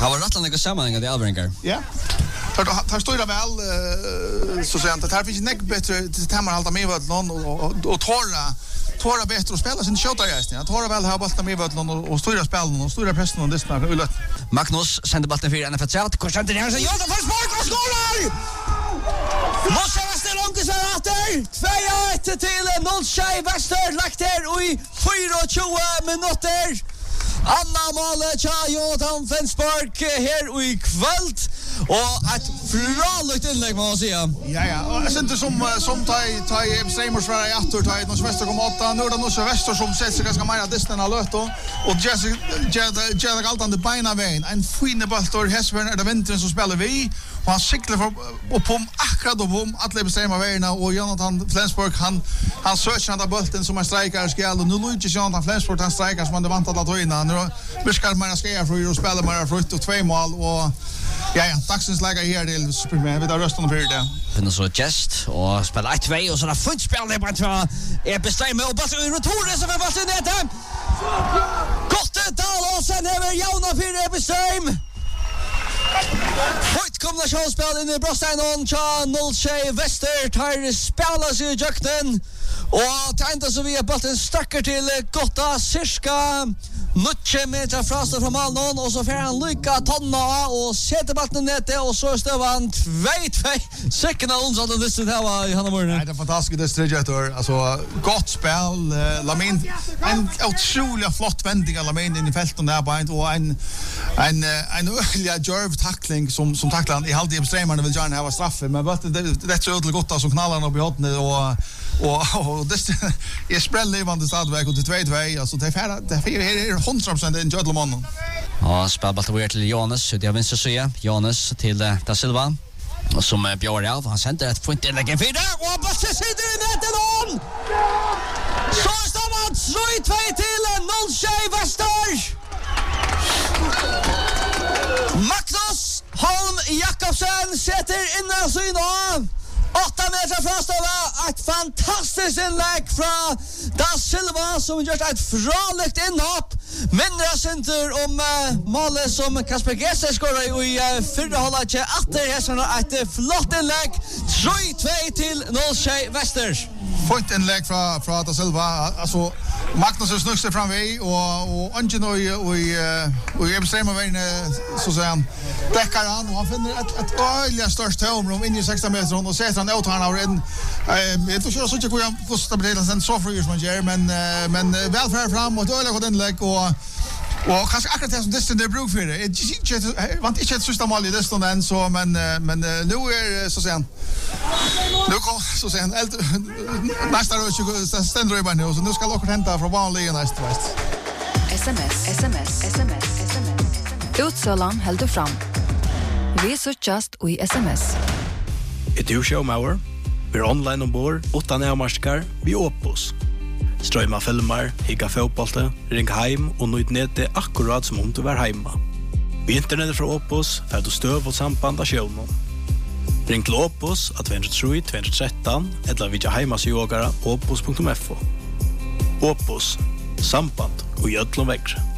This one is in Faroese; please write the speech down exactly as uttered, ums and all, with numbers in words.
Har var rätt länge sammanhang det Alveringar. Ja. Tar tar står det väl så sent att här finns näck bättre till tema halta med vad någon och och torra torra bättre att spela sin shota gästen. Att torra väl har bollen med vad någon och stora spelen och stora pressen och det är Magnus sänder bollen för N F L out. Konstantin Hansen gör det för spark och skårar. Måste vara långt så åter. två ett till noll Shay Wester lagt här i tjugofyra minuter. Anna målet tja Jonathan Flensburg här i kväll och ett fralligt inlägg man säga. Ja ja, och jag inte som som taj taj Seymours var i åtta taj någon väster kom åtta nu då någon väster som sätter sig ganska mer distan av löt och Jessica Jessica allt under bena vägen. En fin boll står Hesvern är det vintern som spelar vi och han cyklar för och på akkurat och på alla bestämma vägarna och Jonathan Flensburg han han söker den där bollen som en strikare ska och nu Luigi Jonathan Flensburg han strikar som han vantat att vinna nu viskar man ska göra för att spela mer för två mål och ja ja dagsens läge här till Superman vi tar rösten på det. Finns så gest och spelar ett två och så där fullt spel det bara tror är bestämmer och bara returen som är fast i nätet. Gott det och sen är det Jona för det bestäm. Fight kombinationsspel in i Brosteinon tja noll Shay Wester tar spelas i jöknen och tänta så vi är bollen stackar till Gotta cirka nitton meter frasta från Malmö och så får han lycka tonna och sätter bollen nätet och så står han två två sekunda onsdag den listan här var i Hanna Morgon. Nej, det är fantastiskt det sträcker alltså gott spel Lamin en otroligt flott vändning av Lamin in i fältet där på och en en en öliga jerv tackling som som tacklar han i halvtid extremerna vill gärna ha straff men det det är så ödligt gott som knallar han upp i hotne och och och det är sprällevande stadväg och till två två alltså det är färd det är hundra procent en Jödleman. Ja, spelbollen över till Jonas, det är vänster sida. Jonas till Da Silva. Och som Björn Alf, han sänder ett fint inlägg in fyra och bara sitter i nätet om. Så står man tre två till noll Shay Wester. Magnus Holm Jakobsen sätter in en syn åtta meter från Stova, ett fantastiskt inlägg från Da Silva som gjort ett fralikt inhopp. Mindre center om uh, målet som Kasper Gesser skorade i uh, förra halvlek. Atter hästarna ett flott inlägg. tre två till noll Shay Wester. Fint inlägg från från Da Silva. Alltså Magnus är snyggt fram vi och och Angen och och och jag bestämmer vägen så så han täcker han och han finner ett ett öliga störst tomrum in i sexton meter och sätter han ut han har en eh jag tror så att jag kostar det sen så för just man gör men men väl för fram och öliga god inlägg och och kanske akkurat det som distan det bruk för det. Jag vant inte ett sista mål i distan än så men men nu är så sen. Nu kom så sen helt nästa år så ständer det bara nu så nu ska locket hämta från vanliga nästa vest. Sms sms sms sms. Utsalan helt fram. Vi så just i sms. Ett du show hour. Vi är online ombord utan närmarskar vi Opus. Strömma filmar, higga fotbollte, ring heim och nøyt nete akkurat som om du var heima. Vi internetet fra Opus får du støv og samband av sjøvnen. Ring til Opus at två tre två ett tre eller vidja heimas jogara opus punktum f o. Opus, samband og gjødlom vekkre.